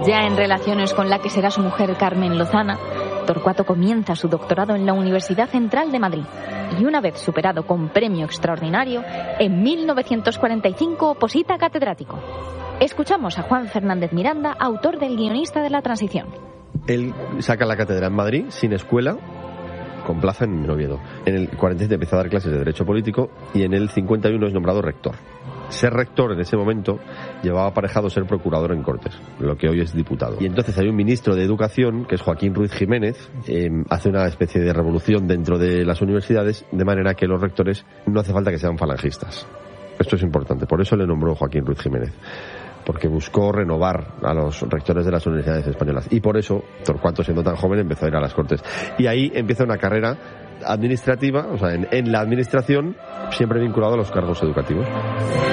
Ya en relaciones con la que será su mujer Carmen Lozana, Torcuato comienza su doctorado en la Universidad Central de Madrid y una vez superado con premio extraordinario, en 1945 oposita a catedrático. Escuchamos a Juan Fernández Miranda, autor del Guionista de la Transición. Él saca la cátedra en Madrid, sin escuela, con plaza en Oviedo. En el 47 empieza a dar clases de Derecho Político y en el 51 es nombrado rector. Ser rector en ese momento llevaba aparejado ser procurador en Cortes, lo que hoy es diputado. Y entonces hay un ministro de Educación, que es Joaquín Ruiz Jiménez, hace una especie de revolución dentro de las universidades, de manera que los rectores no hace falta que sean falangistas. Esto es importante, por eso le nombró Joaquín Ruiz Jiménez, porque buscó renovar a los rectores de las universidades españolas. Y por eso, Torcuato, siendo tan joven, empezó a ir a las Cortes. Y ahí empieza una carrera administrativa, o sea, en la administración, siempre vinculado a los cargos educativos.